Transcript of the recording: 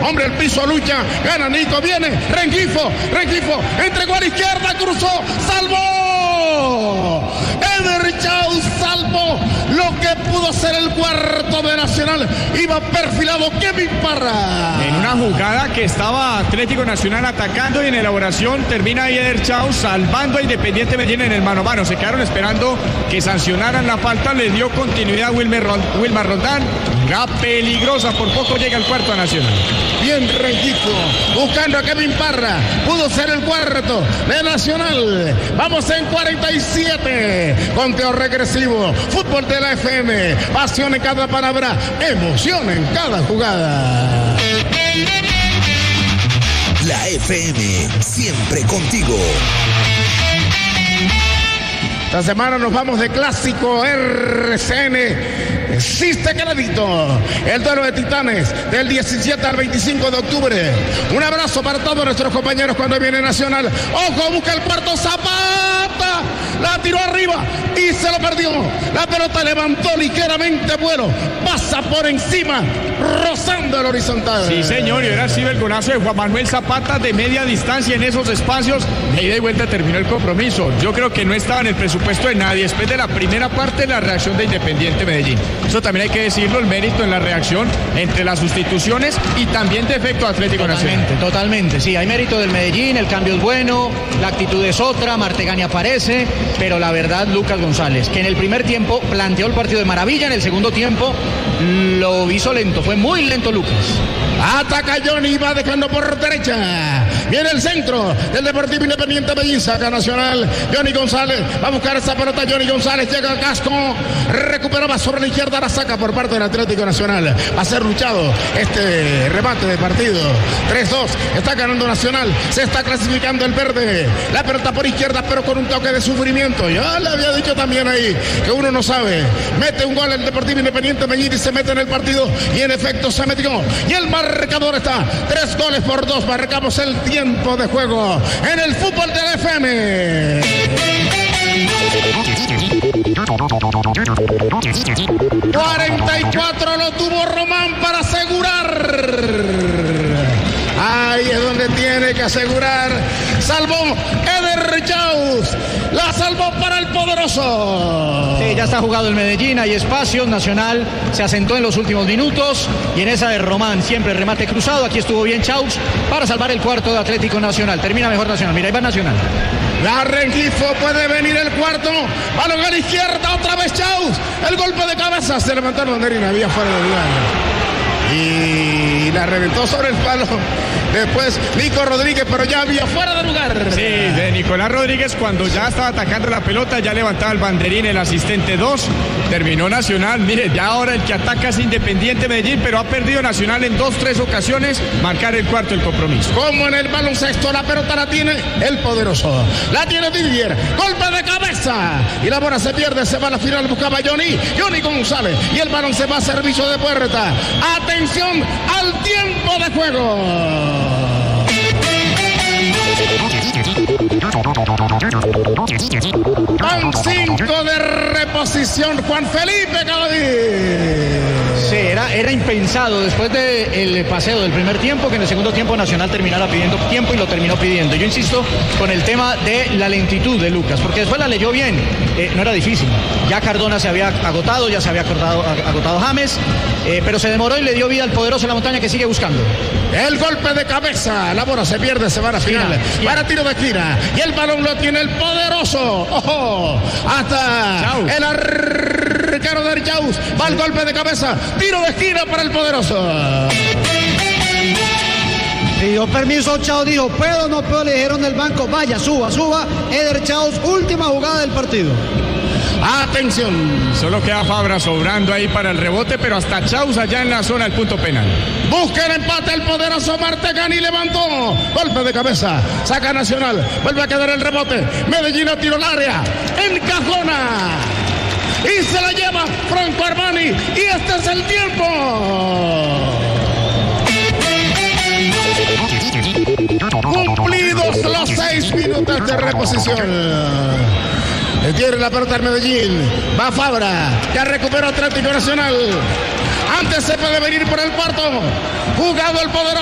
Hombre, el piso lucha. Gana Nico. Viene Rengifo. Entregó a la izquierda. Cruzó. Salvó. Eder Chaus salvó lo que pudo ser el cuarto de Nacional. Iba perfilado Kevin Parra. En una jugada que estaba Atlético Nacional atacando y en elaboración termina ahí Eder Chaus salvando a Independiente Medellín en el mano a mano. Se quedaron esperando que sancionaran la falta. Le dio continuidad Wilmar Roldán. La peligrosa, por poco llega el cuarto a Nacional. Bien Rengifo, buscando a Kevin Parra. Pudo ser el cuarto de Nacional. Vamos en 47. Conteo regresivo. Fútbol de la FM. Pasión en cada palabra. Emoción en cada jugada. La FM, siempre contigo. Esta semana nos vamos de clásico RCN. Existe crédito. El duelo de Titanes del 17 al 25 de octubre. Un abrazo para todos nuestros compañeros cuando viene Nacional. Ojo, busca el cuarto. Zapata. La tiró arriba y se lo perdió. La pelota levantó ligeramente vuelo. Pasa por encima, rozando el horizontal. Sí, señor. Y ahora sí el golazo de Juan Manuel Zapata de media distancia en esos espacios. De ida y vuelta terminó el compromiso. Yo creo que no estaba en el presupuesto de nadie. Después de la primera parte, la reacción de Independiente Medellín. Eso también hay que decirlo, el mérito en la reacción entre las sustituciones y también de efecto Atlético Nacional. Totalmente, sí, hay mérito del Medellín, el cambio es bueno, la actitud es otra, Martegani aparece, pero la verdad, Lucas González, que en el primer tiempo planteó el partido de maravilla, en el segundo tiempo lo hizo lento, fue muy lento Lucas. Ataca Johnny, va dejando por derecha. Viene el centro del Deportivo Independiente Medellín. Saca Nacional. Johnny González va a buscar esa pelota. Johnny González llega a casco. Recupera, va sobre la izquierda. La saca por parte del Atlético Nacional. Va a ser luchado este remate de partido. 3-2. Está ganando Nacional. Se está clasificando el verde. La pelota por izquierda, pero con un toque de sufrimiento. Ya le había dicho también ahí que uno no sabe. Mete un gol el Deportivo Independiente Medellín y se mete en el partido. Y en efecto se metió. Y el marcador está 3-2. Marcamos el tiempo de juego en el fútbol de la FM. 44 lo tuvo Román para asegurar. Ahí es donde tiene que asegurar. Salvó Eder Chaus. La salvó para el poderoso. Sí, ya está jugado el Medellín, hay espacio. Nacional se asentó en los últimos minutos. Y en esa de Román, siempre remate cruzado. Aquí estuvo bien Chaus para salvar el cuarto de Atlético Nacional. Termina mejor Nacional. Mira, ahí va Nacional. La Rengifo, puede venir el cuarto. Balón a la izquierda, otra vez Chaus. El golpe de cabeza. Se levantó el banderín, había fuera de lugar. Y la reventó sobre el palo. Después Nico Rodríguez, pero ya había fuera de lugar. Sí, de Nicolás Rodríguez cuando ya estaba atacando la pelota, ya levantaba el banderín el asistente 2. Terminó Nacional. Mire, ya ahora el que ataca es Independiente Medellín, pero ha perdido Nacional en 2-3 ocasiones. Marcar el cuarto el compromiso. Como en el baloncesto, la pelota la tiene el poderoso. La tiene Didier. Golpe de cabeza. Y la bola se pierde, se va a la final. Buscaba Johnny González. Y el balón se va a servicio de puerta. Atención al tiempo de juego. Van 5 de reposición. Juan Felipe Cadavid. Sí, era impensado después del paseo del primer tiempo que en el segundo tiempo Nacional terminara pidiendo tiempo y lo terminó pidiendo. Yo insisto con el tema de la lentitud de Lucas, porque después la leyó bien, no era difícil. Ya Cardona se había agotado, ya se había agotado James, pero se demoró y le dio vida al poderoso en la montaña que sigue buscando. El golpe de cabeza, la bola se pierde, se va a la final. Para tiro de esquina y el balón lo tiene el poderoso. Ojo, hasta el arquero de Chaus. Va el golpe de cabeza, tiro de esquina para el poderoso. Pidió permiso Chaus, dijo, ¿puedo o no puedo? Le dijeron del banco, vaya, suba. Eder Chaus, última jugada del partido. Atención. Solo queda Fabra sobrando ahí para el rebote, pero hasta Chaus allá en la zona del punto penal. Busca el empate el poderoso Martegani, levantó. Golpe de cabeza, saca Nacional. Vuelve a quedar el rebote. Medellín a tiro al área. Encajona. Y se la lleva Franco Armani. Y este es el tiempo. Cumplidos los 6 minutos de reposición. Tiene la pelota el Medellín. Va Fabra. Ya recuperó Atlético Nacional. Antes se puede venir por el cuarto. Jugado el poderoso.